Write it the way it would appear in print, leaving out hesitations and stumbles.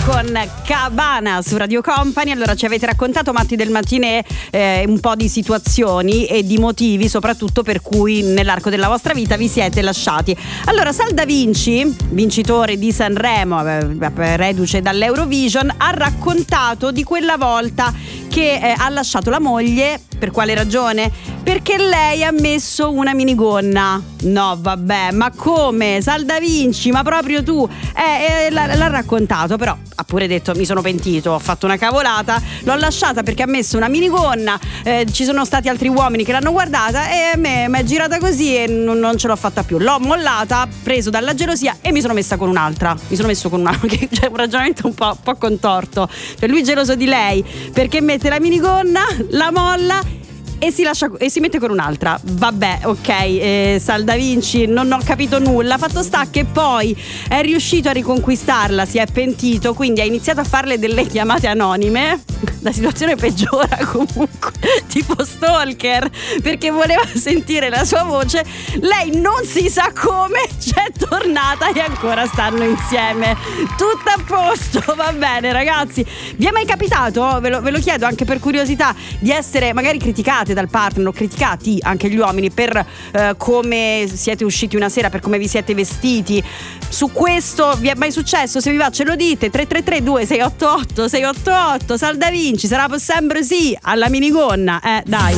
con Cabana su Radio Company. Allora, ci avete raccontato, Matti del Mattine, un po' di situazioni e di motivi soprattutto per cui nell'arco della vostra vita vi siete lasciati. Allora, Sal Da Vinci, vincitore di Sanremo, reduce dall'Eurovision, ha raccontato di quella volta che ha lasciato la moglie. Per quale ragione? Perché lei ha messo una minigonna. No, vabbè, ma come? Sal Da Vinci, ma proprio tu? L'ha raccontato, però ha pure detto: mi sono pentito, ho fatto una cavolata, l'ho lasciata perché ha messo una minigonna, ci sono stati altri uomini che l'hanno guardata e a me mi è girata così e non ce l'ho fatta più. L'ho mollata, preso dalla gelosia, e mi sono messa con un'altra. Mi sono messo con un'altra, che c'è un ragionamento un po' contorto. Cioè, lui geloso di lei perché mette la minigonna, la molla e si lascia e si mette con un'altra. Vabbè, ok, Sal Da Vinci, non ho capito nulla. Fatto sta che poi è riuscito a riconquistarla, si è pentito, quindi ha iniziato a farle delle chiamate anonime. La situazione peggiora comunque, tipo stalker, perché voleva sentire la sua voce. Lei non si sa come c'è tornata e ancora stanno insieme. Tutto a posto, va bene ragazzi. Vi è mai capitato, ve lo chiedo anche per curiosità, di essere magari criticate dal partner o criticati anche gli uomini per come siete usciti una sera, per come vi siete vestiti? Su questo vi è mai successo? Se vi va ce lo dite. 333 2688 688. Sal Da Vinci sarà sempre sì alla minigonna, dai.